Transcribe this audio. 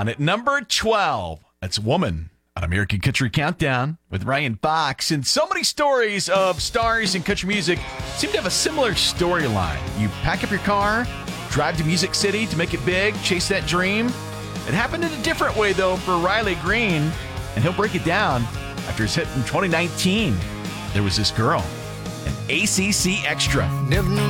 on at number 12. That's Woman on American Country Countdown with Ryan Fox. And so many stories of stars in country music seem to have a similar storyline. You pack up your car, drive to Music City to make it big, chase that dream. It happened in a different way, though, for Riley Green, and he'll break it down after his hit in 2019. There was this girl, an ACC extra. Never knew